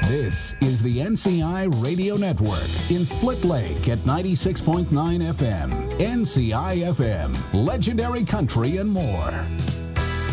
This is the NCI Radio Network in Split Lake at 96.9 FM. NCI FM, legendary country and more.